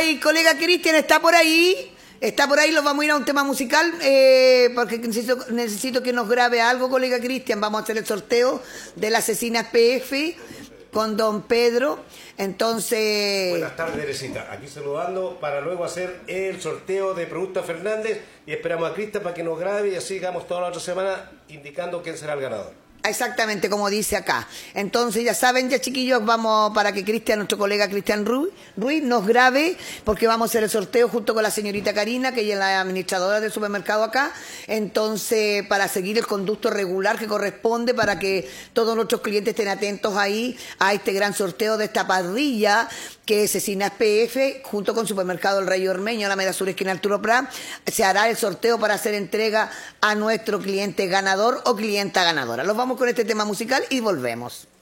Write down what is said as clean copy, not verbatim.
Ay, colega Cristian, ¿está por ahí? Está por ahí, los vamos a ir a un tema musical, porque necesito que nos grabe algo, colega Cristian. Vamos a hacer el sorteo de la Asesinas PF con don Pedro. Entonces... Buenas tardes, Teresita. Aquí saludando para luego hacer el sorteo de Productos Fernández y esperamos a Cristian para que nos grabe y así sigamos toda la otra semana indicando quién será el ganador. Exactamente como dice acá. Entonces ya saben, ya chiquillos, vamos para que Cristian, nuestro colega Cristian Ruiz, nos grabe, porque vamos a hacer el sorteo junto con la señorita Karina, que ella es la administradora del supermercado acá. Entonces, para seguir el conducto regular que corresponde, para que todos nuestros clientes estén atentos ahí a este gran sorteo de esta parrilla que es Asesinas PF, junto con Supermercado El Rey Ormeño, Alameda Sur, esquina Arturo Prat. Se hará el sorteo para hacer entrega a nuestro cliente ganador o clienta ganadora. Los vamos con este tema musical y volvemos.